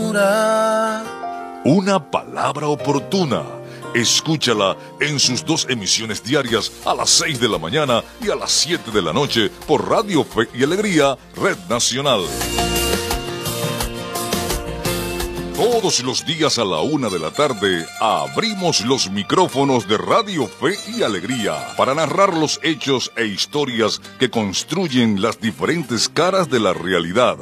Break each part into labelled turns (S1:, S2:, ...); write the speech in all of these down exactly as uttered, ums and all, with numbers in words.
S1: ternura.
S2: Una palabra oportuna. Escúchala en sus dos emisiones diarias a las seis de la mañana y a las siete de la noche por Radio Fe y Alegría, Red Nacional. Todos los días a la una de la tarde abrimos los micrófonos de Radio Fe y Alegría para narrar los hechos e historias que construyen las diferentes caras de la realidad.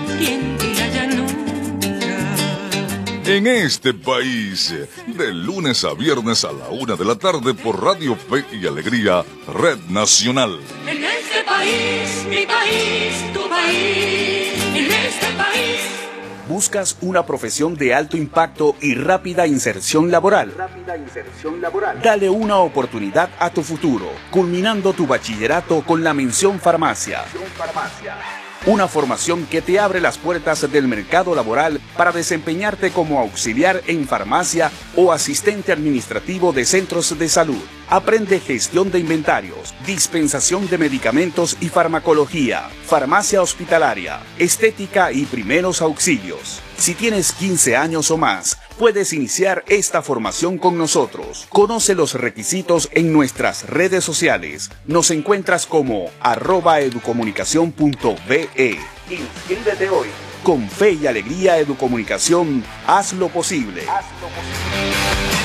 S2: En este país, de lunes a viernes a la una de la tarde por Radio Fe y Alegría, Red Nacional.
S3: En este país, mi país, tu país, en este país.
S4: ¿Buscas una profesión de alto impacto y rápida inserción laboral?
S5: Rápida inserción laboral.
S4: Dale una oportunidad a tu futuro, culminando tu bachillerato con la mención farmacia.
S5: Farmacia.
S4: Una formación que te abre las puertas del mercado laboral para desempeñarte como auxiliar en farmacia o asistente administrativo de centros de salud. Aprende gestión de inventarios, dispensación de medicamentos y farmacología, farmacia hospitalaria, estética y primeros auxilios. Si tienes quince años o más, puedes iniciar esta formación con nosotros. Conoce los requisitos en nuestras redes sociales. Nos encuentras como arroba educomunicación punto be.
S5: Inscríbete hoy.
S4: Con Fe y Alegría Educomunicación, haz lo posible.
S5: Haz lo posible.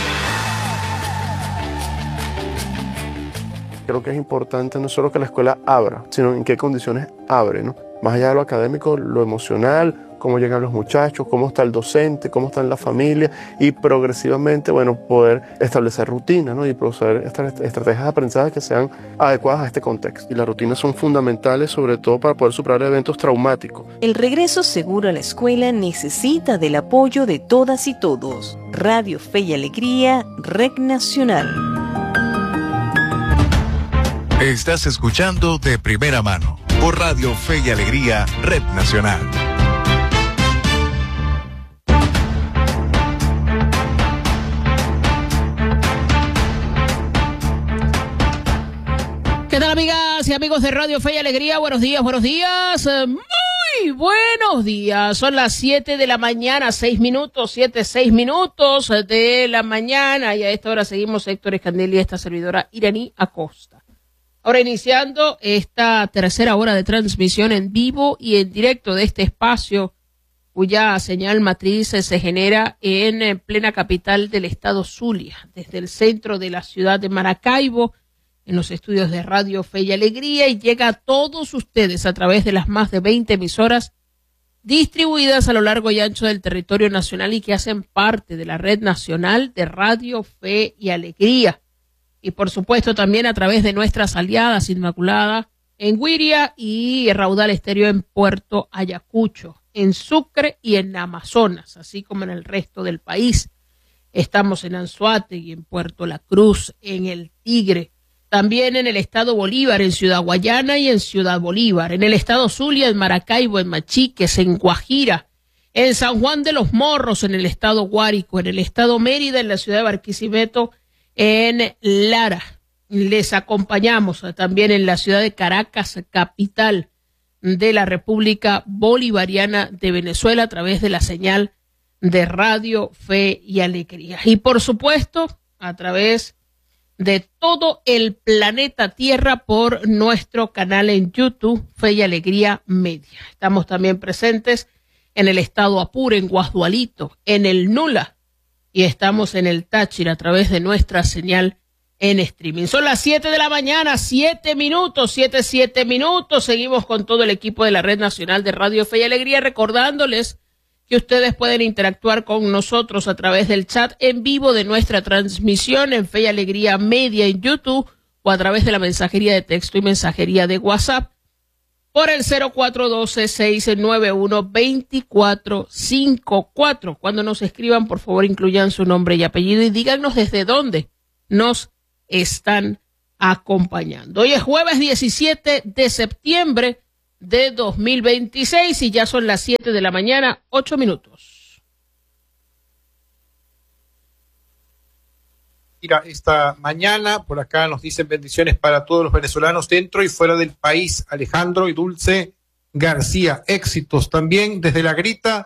S6: Creo que es importante no solo que la escuela abra, sino en qué condiciones abre, ¿no? Más allá de lo académico, lo emocional, cómo llegan los muchachos, cómo está el docente, cómo está la familia y progresivamente, bueno, poder establecer rutinas, ¿no? Y proceder estas estrategias de aprendizaje que sean adecuadas a este contexto. Y las rutinas son fundamentales, sobre todo para poder superar eventos traumáticos.
S7: El regreso seguro a la escuela necesita del apoyo de todas y todos. Radio Fe y Alegría, Red Nacional.
S8: Estás escuchando De Primera Mano por Radio Fe y Alegría, Red Nacional.
S9: ¿Qué tal, amigas y amigos de Radio Fe y Alegría? Buenos días, buenos días. Muy buenos días. Son las siete de la mañana, seis minutos, siete, seis minutos de la mañana. Y a esta hora seguimos Héctor Escandil y esta servidora Iraní Acosta. Ahora iniciando esta tercera hora de transmisión en vivo y en directo de este espacio, cuya señal matriz se genera en plena capital del estado Zulia, desde el centro de la ciudad de Maracaibo, en los estudios de Radio Fe y Alegría, y llega a todos ustedes a través de las más de veinte emisoras distribuidas a lo largo y ancho del territorio nacional y que hacen parte de la red nacional de Radio Fe y Alegría. Y por supuesto también a través de nuestras aliadas Inmaculada en Guiria y Raudal Estéreo en Puerto Ayacucho, en Sucre y en Amazonas, así como en el resto del país. Estamos en Anzoátegui, en Puerto La Cruz, en El Tigre, también en el estado Bolívar, en Ciudad Guayana y en Ciudad Bolívar, en el estado Zulia, en Maracaibo, en Machiques, en Guajira, en San Juan de los Morros, en el estado Guárico, en el estado Mérida, en la ciudad de Barquisimeto, en Lara. Les acompañamos también en la ciudad de Caracas, capital de la República Bolivariana de Venezuela, a través de la señal de Radio Fe y Alegría. Y por supuesto, a través de todo el planeta Tierra por nuestro canal en YouTube, Fe y Alegría Media. Estamos también presentes en el estado Apure, en Guasdualito, en el Nula, y estamos en el Táchira a través de nuestra señal en streaming. Son las siete de la mañana, siete minutos, siete, siete minutos. Seguimos con todo el equipo de la Red Nacional de Radio Fe y Alegría, recordándoles que ustedes pueden interactuar con nosotros a través del chat en vivo de nuestra transmisión en Fe y Alegría Media en YouTube o a través de la mensajería de texto y mensajería de WhatsApp por el cero cuatro uno dos, seis nueve uno, dos cuatro cinco cuatro. Cuando nos escriban, por favor, incluyan su nombre y apellido y díganos desde dónde nos están acompañando. Hoy es jueves diecisiete de septiembre de dos mil veintiséis y ya son las siete de la mañana, ocho minutos.
S10: Mira, esta mañana por acá nos dicen bendiciones para todos los venezolanos dentro y fuera del país. Alejandro y Dulce García, éxitos también desde La Grita,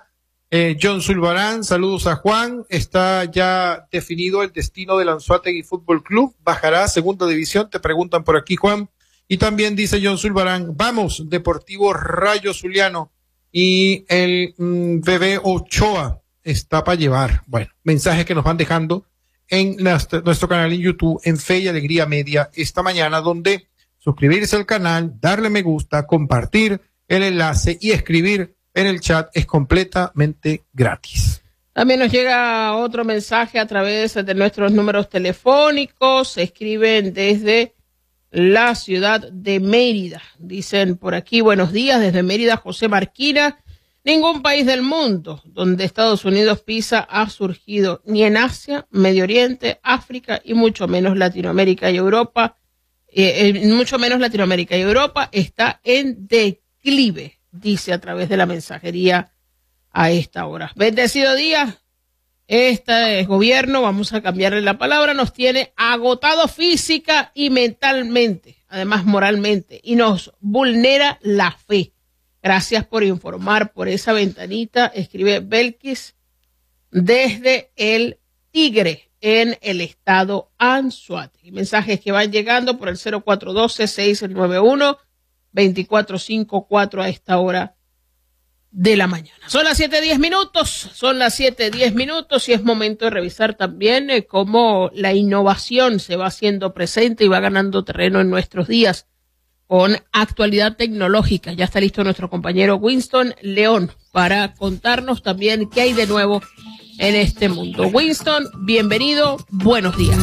S10: Eh, John Zulbarán, saludos a Juan. Está ya definido el destino del Anzoátegui Fútbol Club. Bajará a segunda división, te preguntan por aquí, Juan. Y también dice John Zulbarán, vamos, Deportivo Rayo Zuliano. Y el mm, bebé Ochoa está para llevar. Bueno, mensajes que nos van dejando en las, nuestro canal en YouTube, en Fe y Alegría Media, esta mañana, donde suscribirse al canal, darle me gusta, compartir el enlace y escribir en el chat es completamente gratis.
S9: También nos llega otro mensaje a través de nuestros números telefónicos. Se escriben desde la ciudad de Mérida. Dicen por aquí, buenos días, desde Mérida, José Marquina. Ningún país del mundo donde Estados Unidos pisa ha surgido, ni en Asia, Medio Oriente, África y mucho menos Latinoamérica y Europa. Eh, eh, mucho menos Latinoamérica y Europa está en declive, dice a través de la mensajería a esta hora. Bendecido día. Este gobierno, vamos a cambiarle la palabra, nos tiene agotado física y mentalmente, además moralmente, y nos vulnera la fe. Gracias por informar por esa ventanita, escribe Belkis desde el Tigre en el estado Anzoátegui. Mensajes que van llegando por el cero cuatro uno dos, seis nueve uno, dos cuatro cinco cuatro a esta hora de la mañana. Son las siete diez minutos, son las siete diez minutos y es momento de revisar también eh, cómo la innovación se va haciendo presente y va ganando terreno en nuestros días con actualidad tecnológica. Ya está listo nuestro compañero Winston León para contarnos también qué hay de nuevo en este mundo. Winston, bienvenido, buenos días.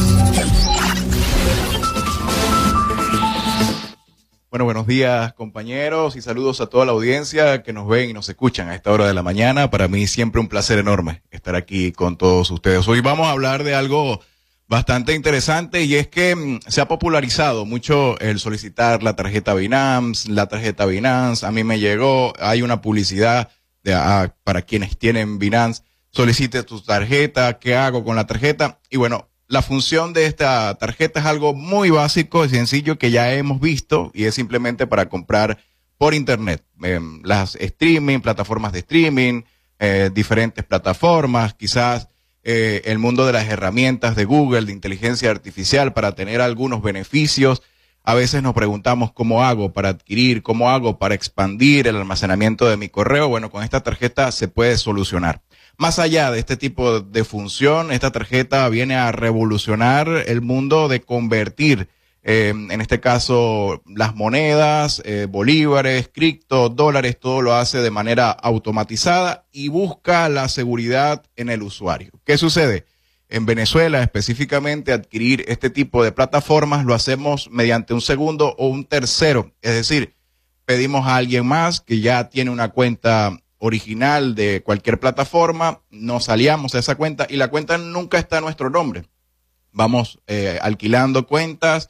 S1: Bueno, buenos días compañeros y saludos a toda la audiencia que nos ven y nos escuchan a esta hora de la mañana. Para mí siempre un placer enorme estar aquí con todos ustedes. Hoy vamos a hablar de algo bastante interesante y es que mmm, se ha popularizado mucho el solicitar la tarjeta Binance, la tarjeta Binance. A mí me llegó, hay una publicidad de, a, para quienes tienen Binance, solicite tu tarjeta, ¿qué hago con la tarjeta? Y bueno, la función de esta tarjeta es algo muy básico y sencillo que ya hemos visto y es simplemente para comprar por internet. Eh, las streaming, plataformas de streaming, eh, diferentes plataformas, quizás eh, el mundo de las herramientas de Google, de inteligencia artificial para tener algunos beneficios. A veces nos preguntamos cómo hago para adquirir, cómo hago para expandir el almacenamiento de mi correo. Bueno, con esta tarjeta se puede solucionar. Más allá de este tipo de función, esta tarjeta viene a revolucionar el mundo de convertir, eh, en este caso, las monedas, eh, bolívares, cripto, dólares, todo lo hace de manera automatizada y busca la seguridad en el usuario. ¿Qué sucede? En Venezuela, específicamente, adquirir este tipo de plataformas lo hacemos mediante un segundo o un tercero. Es decir, pedimos a alguien más que ya tiene una cuenta original de cualquier plataforma, nos aliamos a esa cuenta y la cuenta nunca está a nuestro nombre. Vamos eh, alquilando cuentas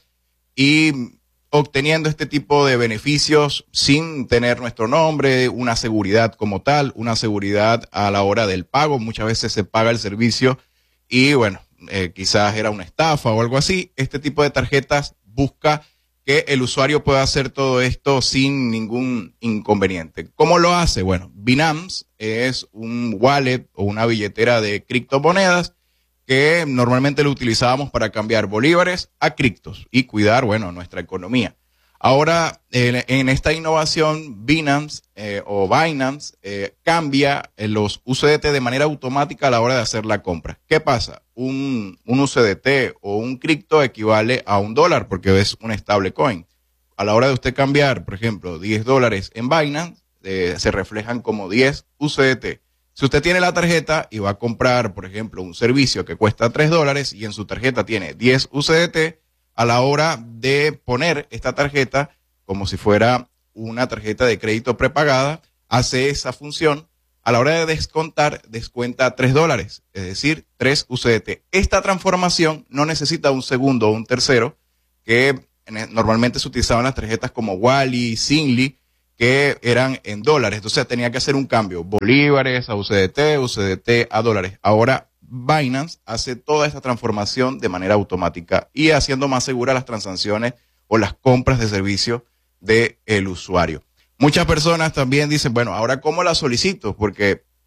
S1: y obteniendo este tipo de beneficios sin tener nuestro nombre, una seguridad como tal, una seguridad a la hora del pago. Muchas veces se paga el servicio y bueno, eh, quizás era una estafa o algo así. Este tipo de tarjetas busca que el usuario pueda hacer todo esto sin ningún inconveniente. ¿Cómo lo hace? Bueno, Binance es un wallet o una billetera de criptomonedas que normalmente lo utilizábamos para cambiar bolívares a criptos y cuidar, bueno, nuestra economía. Ahora, en, en esta innovación, Binance eh, o Binance eh, cambia los U S D T de manera automática a la hora de hacer la compra. ¿Qué pasa? Un, un U S D T o un cripto equivale a un dólar porque es un stablecoin. A la hora de usted cambiar, por ejemplo, diez dólares en Binance, eh, se reflejan como diez U S D T. Si usted tiene la tarjeta y va a comprar, por ejemplo, un servicio que cuesta tres dólares y en su tarjeta tiene diez U S D T, a la hora de poner esta tarjeta como si fuera una tarjeta de crédito prepagada, hace esa función. A la hora de descontar, descuenta tres dólares, es decir, tres U S D T. Esta transformación no necesita un segundo o un tercero, que normalmente se utilizaban las tarjetas como Wally, Zinli, que eran en dólares. Entonces tenía que hacer un cambio, bolívares a U S D T, U S D T a dólares. Ahora Binance hace toda esta transformación de manera automática y haciendo más seguras las transacciones o las compras de servicio del usuario. Muchas personas también dicen, bueno, ahora ¿cómo la solicito? Porque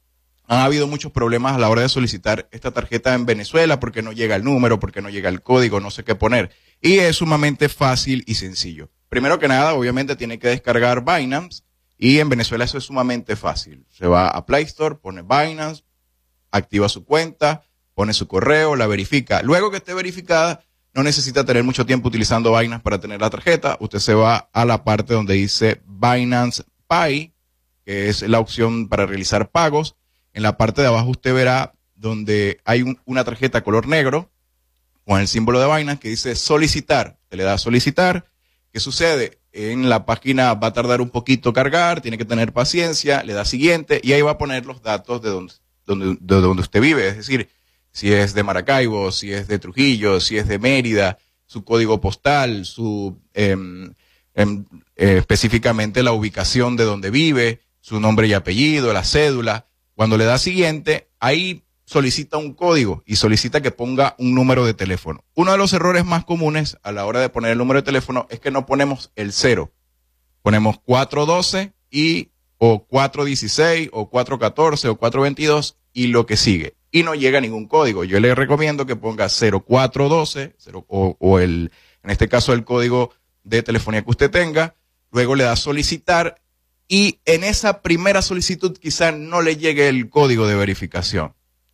S1: Han habido muchos problemas a la hora de solicitar esta tarjeta en Venezuela porque no llega el número, porque no llega el código, no sé qué poner. Y es sumamente fácil y sencillo. Primero que nada, obviamente tiene que descargar Binance y en Venezuela eso es sumamente fácil. Se va a Play Store, pone Binance, activa su cuenta, pone su correo, la verifica. Luego que esté verificada, no necesita tener mucho tiempo utilizando Binance para tener la tarjeta. Usted se va a la parte donde dice Binance Pay, que es la opción para realizar pagos. En la parte de abajo usted verá donde hay un, una tarjeta color negro con el símbolo de Binance que dice solicitar. Usted le da a solicitar. ¿Qué sucede? En la página va a tardar un poquito cargar, tiene que tener paciencia, le da siguiente y ahí va a poner los datos de donde, donde, de donde usted vive. Es decir, si es de Maracaibo, si es de Trujillo, si es de Mérida, su código postal, su eh, eh, eh, específicamente la ubicación de donde vive, su nombre y apellido, la cédula. Cuando le da siguiente, ahí solicita un código y solicita que ponga un número de teléfono. Uno de los errores más comunes a la hora de poner el número de teléfono es que no ponemos el cero. Ponemos cuatro doce y o cuatro dieciséis o cuatro catorce o cuatro veintidós y lo que sigue. Y no llega ningún código. Yo le recomiendo que ponga cero cuatro doce o, o el, en este caso el código de telefonía que usted tenga. Luego le da solicitar. Y en esa primera solicitud quizá no le llegue el código de verificación.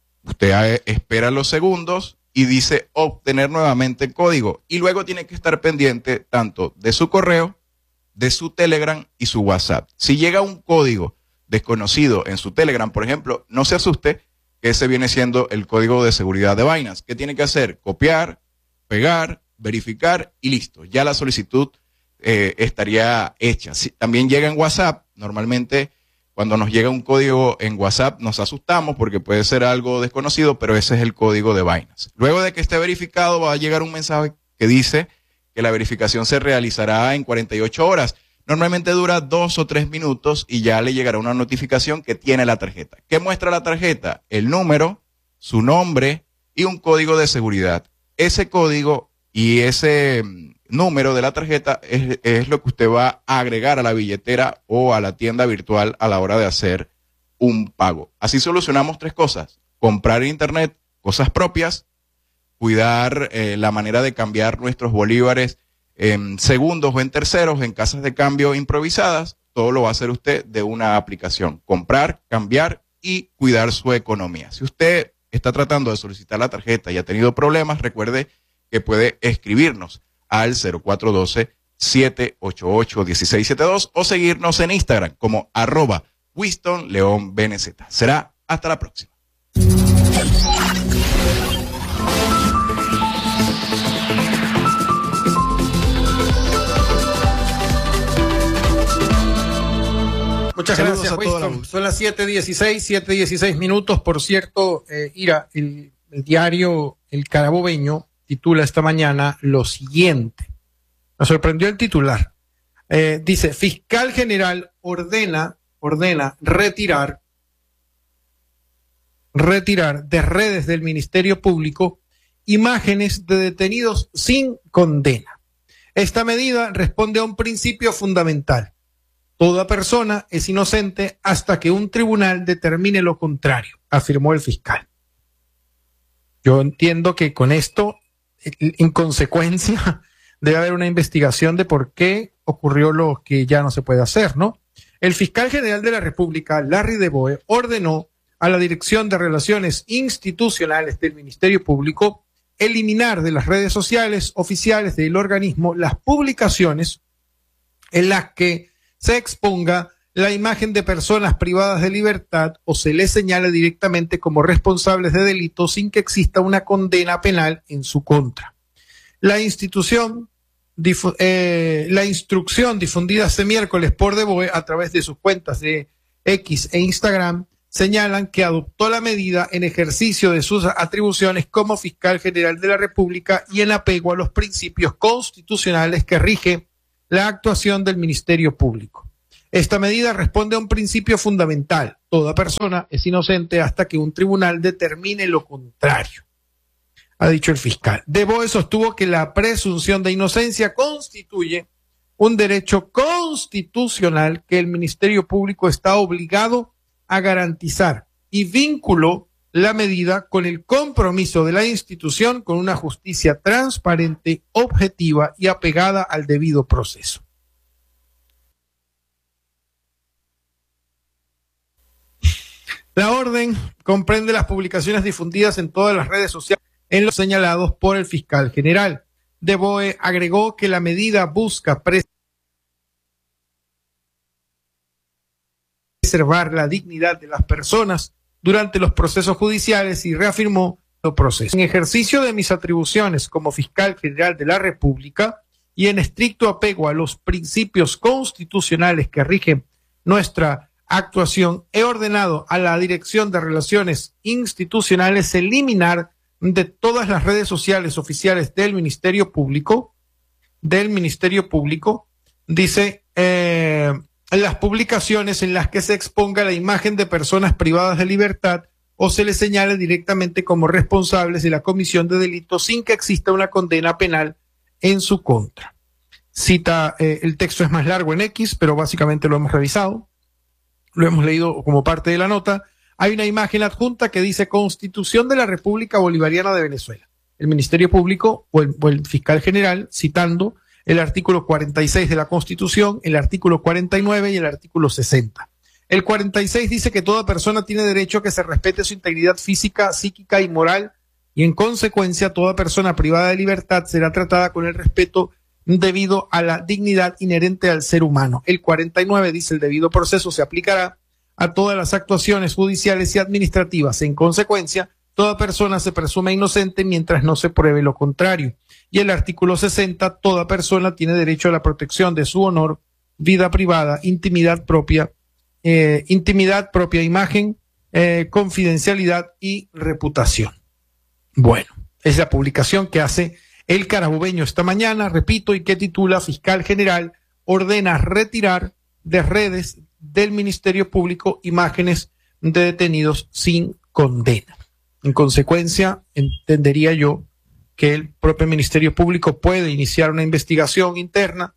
S1: Usted espera los segundos y dice obtener nuevamente el código. Y luego tiene que estar pendiente tanto de su correo, de su Telegram y su WhatsApp. Si llega un código desconocido en su Telegram, por ejemplo, no se asuste, que ese viene siendo el código de seguridad de Binance. ¿Qué tiene que hacer? Copiar, pegar, verificar y listo. Ya la solicitud Eh, estaría hecha. Si, también llega en WhatsApp. Normalmente cuando nos llega un código en WhatsApp nos asustamos porque puede ser algo desconocido, pero ese es el código de Binance. Luego de que esté verificado va a llegar un mensaje que dice que la verificación se realizará en cuarenta y ocho horas. Normalmente dura dos o tres minutos y ya le llegará una notificación que tiene la tarjeta. ¿Qué muestra la tarjeta? El número, su nombre y un código de seguridad. Ese código y ese número de la tarjeta es, es lo que usted va a agregar a la billetera o a la tienda virtual a la hora de hacer un pago. Así solucionamos tres cosas: comprar en internet cosas propias, cuidar eh, la manera de cambiar nuestros bolívares en segundos o en terceros en casas de cambio improvisadas. Todo lo va a hacer usted de una aplicación. Comprar, cambiar y cuidar su economía. Si usted está tratando de solicitar la tarjeta y ha tenido problemas, recuerde que puede escribirnos al cero cuatro uno dos, siete ocho ocho, uno seis siete dos o seguirnos en Instagram como arroba Winston León B N Z. Será hasta la próxima.
S10: Muchas
S1: Saludos
S10: gracias,
S1: a toda la-
S10: Winston. Son las siete dieciséis, siete dieciséis minutos. Por cierto, eh, Ira, el, el diario El Carabobeño titula esta mañana lo siguiente. Me sorprendió el titular. Eh, dice, fiscal general ordena, ordena retirar, retirar de redes del Ministerio Público imágenes de detenidos sin condena. Esta medida responde a un principio fundamental. Toda persona es inocente hasta que un tribunal determine lo contrario, afirmó el fiscal. Yo entiendo que con esto, en consecuencia, debe haber una investigación de por qué ocurrió lo que ya no se puede hacer, ¿no? El fiscal general de la República, Larry DeBoe, ordenó a la Dirección de Relaciones Institucionales del Ministerio Público eliminar de las redes sociales oficiales del organismo las publicaciones en las que se exponga la imagen de personas privadas de libertad o se les señale directamente como responsables de delitos sin que exista una condena penal en su contra. La institución, difu eh, la instrucción difundida este miércoles por DeBoe a través de sus cuentas de X e Instagram señalan que adoptó la medida en ejercicio de sus atribuciones como fiscal general de la República y en apego a los principios constitucionales que rigen la actuación del Ministerio Público. Esta medida responde a un principio fundamental. Toda persona es inocente hasta que un tribunal determine lo contrario, ha dicho el fiscal. DeBoe sostuvo que la presunción de inocencia constituye un derecho constitucional que el Ministerio Público está obligado a garantizar y vinculó la medida con el compromiso de la institución con una justicia transparente, objetiva y apegada al debido proceso. La orden comprende las publicaciones difundidas en todas las redes sociales en los señalados por el fiscal general. Deboe agregó que la medida busca preservar la dignidad de las personas durante los procesos judiciales y reafirmó los procesos. En ejercicio de mis atribuciones como fiscal general de la República y en estricto apego a los principios constitucionales que rigen nuestra actuación, he ordenado a la Dirección de Relaciones Institucionales eliminar de todas las redes sociales oficiales del Ministerio Público, del Ministerio Público, dice, eh, las publicaciones en las que se exponga la imagen de personas privadas de libertad o se les señale directamente como responsables de la comisión de delitos sin que exista una condena penal en su contra. Cita, eh, el texto es más largo en X, pero básicamente lo hemos revisado. Lo hemos leído como parte de la nota. Hay una imagen adjunta que dice Constitución de la República Bolivariana de Venezuela. El Ministerio Público o el, o el fiscal general citando el artículo cuarenta y seis de la Constitución, el artículo cuarenta y nueve y el artículo sesenta. El cuarenta y seis dice que toda persona tiene derecho a que se respete su integridad física, psíquica y moral, y en consecuencia toda persona privada de libertad será tratada con el respeto debido a la dignidad inherente al ser humano. El cuarenta y nueve dice el debido proceso se aplicará a todas las actuaciones judiciales y administrativas. En consecuencia, toda persona se presume inocente mientras no se pruebe lo contrario. Y el artículo sesenta, toda persona tiene derecho a la protección de su honor, vida privada, intimidad propia, eh, intimidad propia, imagen, eh, confidencialidad y reputación. Bueno, es la publicación que hace el Carabobeño esta mañana, repito, y que titula Fiscal General ordena retirar de redes del Ministerio Público imágenes de detenidos sin condena. En consecuencia, entendería yo que el propio Ministerio Público puede iniciar una investigación interna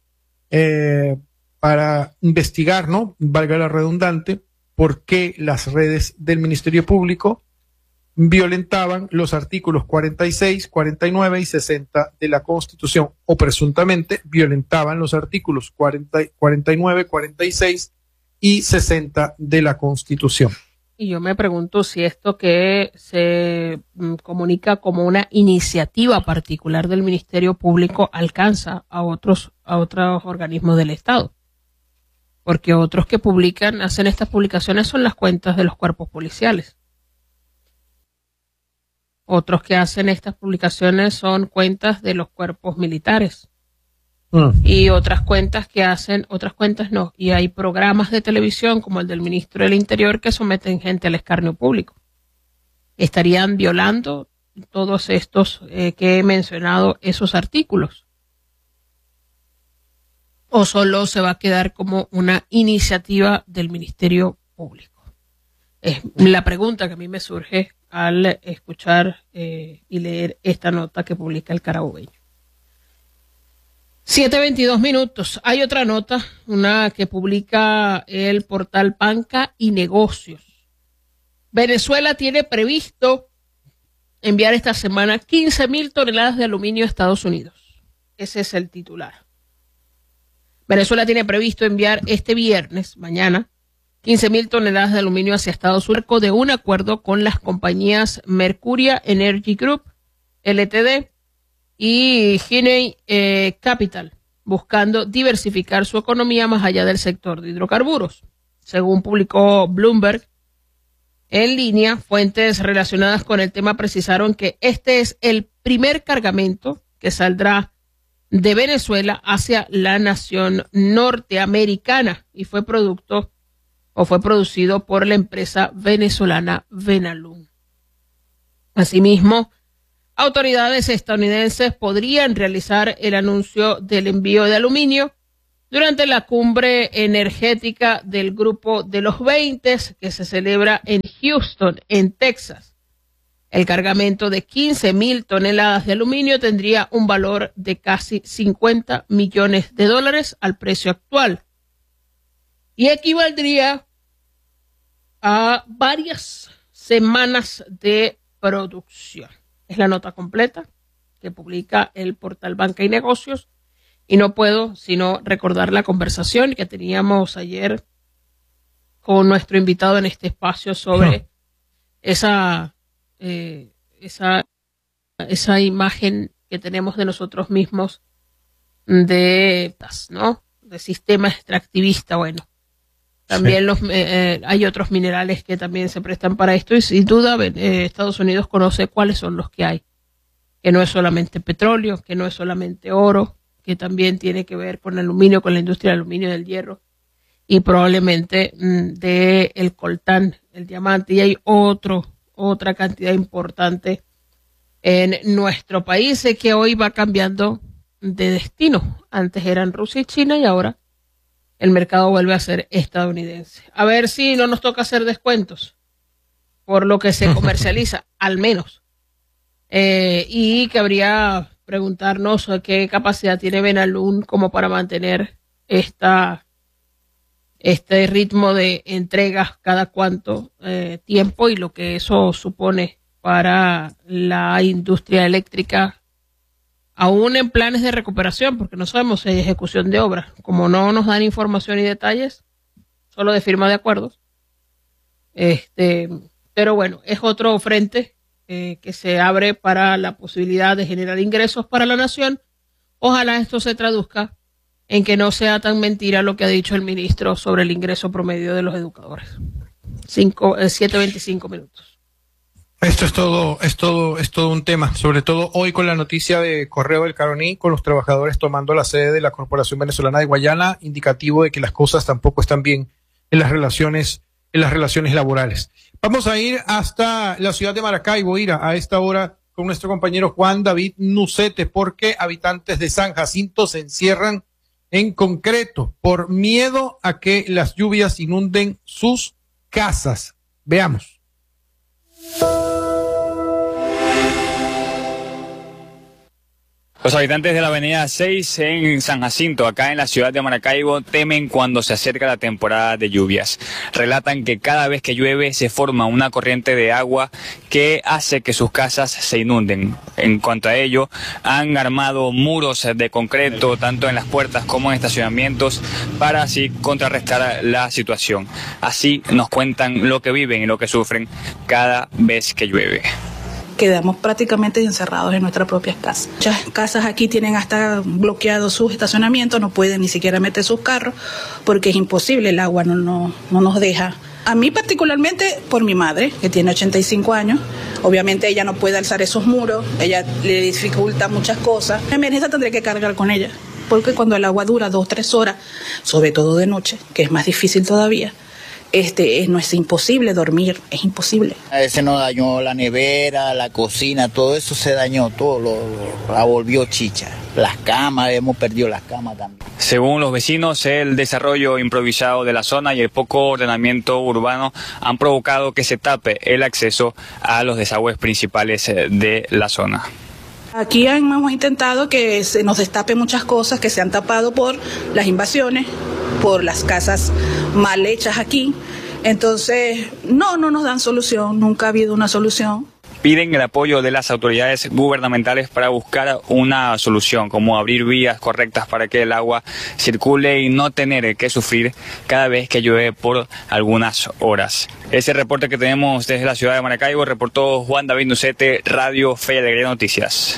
S10: eh, para investigar, ¿no? Valga la redundante, por qué las redes del Ministerio Público violentaban los artículos cuarenta y seis, cuarenta y nueve y sesenta de la Constitución, o presuntamente violentaban los artículos cuarenta, cuarenta y nueve, cuarenta y seis y sesenta de la Constitución.
S9: Y yo me pregunto si esto que se mm, comunica como una iniciativa particular del Ministerio Público alcanza a otros, a otros organismos del Estado. Porque otros que publican, hacen estas publicaciones son las cuentas de los cuerpos policiales. Otros que hacen estas publicaciones son cuentas de los cuerpos militares. Mm. Y otras cuentas que hacen, otras cuentas no. Y hay programas de televisión como el del ministro del Interior que someten gente al escarnio público. Estarían violando todos estos eh, que he mencionado, esos artículos. O solo se va a quedar como una iniciativa del Ministerio Público. Es la pregunta que a mí me surge al escuchar eh, y leer esta nota que publica el Carabobeño. siete veintidós minutos. Hay otra nota, una que publica el portal Banca y Negocios. Venezuela tiene previsto enviar esta semana quince mil toneladas de aluminio a Estados Unidos. Ese es el titular. Venezuela tiene previsto enviar este viernes, mañana, quince mil toneladas de aluminio hacia Estados Unidos de un acuerdo con las compañías Mercuria Energy Group, L T D, y Guinea eh, Capital, buscando diversificar su economía más allá del sector de hidrocarburos. Según publicó Bloomberg en línea, fuentes relacionadas con el tema precisaron que este es el primer cargamento que saldrá de Venezuela hacia la nación norteamericana y fue producto o fue producido por la empresa venezolana Venalum. Asimismo, autoridades estadounidenses podrían realizar el anuncio del envío de aluminio durante la cumbre energética del Grupo de los veinte que se celebra en Houston, en Texas. El cargamento de quince mil toneladas de aluminio tendría un valor de casi cincuenta millones de dólares al precio actual y equivaldría a varias semanas de producción. Es la nota completa que publica el portal Banca y Negocios, y no puedo sino recordar la conversación que teníamos ayer con nuestro invitado en este espacio sobre no. esa, eh, esa, esa imagen que tenemos de nosotros mismos de, ¿no? de sistema extractivista. Bueno, también sí. los, eh, eh, hay otros minerales que también se prestan para esto, y sin duda eh, Estados Unidos conoce cuáles son los que hay, que no es solamente petróleo, que no es solamente oro, que también tiene que ver con el aluminio, con la industria del aluminio y del hierro, y probablemente mmm, de el coltán, el diamante, y hay otro, otra cantidad importante en nuestro país que hoy va cambiando de destino. Antes eran Rusia y China y ahora el mercado vuelve a ser estadounidense. A ver si no nos toca hacer descuentos por lo que se comercializa, al menos. Eh, y cabría preguntarnos qué capacidad tiene Benalún como para mantener esta, este ritmo de entregas cada cuánto eh, tiempo, y lo que eso supone para la industria eléctrica, aún en planes de recuperación, porque no sabemos si hay ejecución de obras. Como no nos dan información y detalles, solo de firma de acuerdos. Este, pero bueno, es otro frente eh, que se abre para la posibilidad de generar ingresos para la nación. Ojalá esto se traduzca en que no sea tan mentira lo que ha dicho el ministro sobre el ingreso promedio de los educadores. Cinco, eh, siete veinticinco minutos.
S10: Esto es todo, es todo, es todo un tema, sobre todo hoy con la noticia de Correo del Caroní, con los trabajadores tomando la sede de la Corporación Venezolana de Guayana, indicativo de que las cosas tampoco están bien en las relaciones, en las relaciones laborales. Vamos a ir hasta la ciudad de Maracaibo, Ira, a esta hora con nuestro compañero Juan David Nucete, porque habitantes de San Jacinto se encierran en concreto por miedo a que las lluvias inunden sus casas. Veamos.
S11: Los habitantes de la avenida seis en San Jacinto, acá en la ciudad de Maracaibo, temen cuando se acerca la temporada de lluvias. Relatan que cada vez que llueve se forma una corriente de agua que hace que sus casas se inunden. En cuanto a ello, han armado muros de concreto tanto en las puertas como en estacionamientos para así contrarrestar la situación. Así nos cuentan lo que viven y lo que sufren cada vez que llueve.
S12: Quedamos prácticamente encerrados en nuestras propias casas. Muchas casas aquí tienen hasta bloqueados sus estacionamientos, no pueden ni siquiera meter sus carros porque es imposible, el agua no, no, no nos deja. A mí particularmente por mi madre, que tiene ochenta y cinco años, obviamente ella no puede alzar esos muros, ella le dificulta muchas cosas. En emergencia tendré que cargar con ella, porque cuando el agua dura dos, tres horas, sobre todo de noche, que es más difícil todavía, Este, no es imposible dormir, es imposible.
S13: A veces nos dañó la nevera, la cocina, todo eso se dañó, todo lo, lo, la volvió chicha. Las camas, hemos perdido las camas también.
S11: Según los vecinos, el desarrollo improvisado de la zona y el poco ordenamiento urbano han provocado que se tape el acceso a los desagües principales de la zona.
S12: Aquí hemos intentado que se nos destape muchas cosas que se han tapado por las invasiones, por las casas mal hechas aquí. Entonces, no, no nos dan solución, nunca ha habido una solución.
S11: Piden el apoyo de las autoridades gubernamentales para buscar una solución, como abrir vías correctas para que el agua circule y no tener que sufrir cada vez que llueve por algunas horas. Ese reporte que tenemos desde la ciudad de Maracaibo, reportó Juan David Nucete, Radio Fe y Alegría Noticias.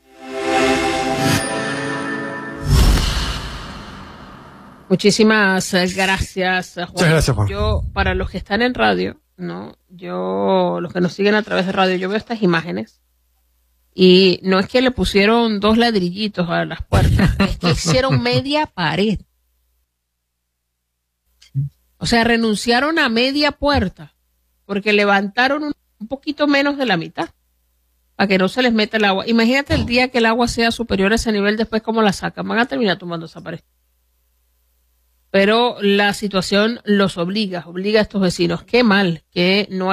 S9: Muchísimas gracias, Juan.
S10: Muchas gracias, Juan.
S9: Yo, para los que están en radio, no, yo, los que nos siguen a través de radio, yo veo estas imágenes y no es que le pusieron dos ladrillitos a las puertas, es que hicieron media pared. O sea, renunciaron a media puerta porque levantaron un, un poquito menos de la mitad para que no se les meta el agua. Imagínate el día que el agua sea superior a ese nivel, después cómo la sacan, van a terminar tumbando esa pared. Pero la situación los obliga, obliga a estos vecinos. Qué mal que no hay